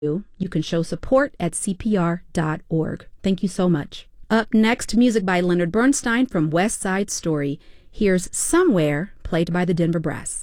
you can show support at CPR.org. Thank you so much. Up next, music by Leonard Bernstein from West Side Story. Here's Somewhere, played by the Denver Brass.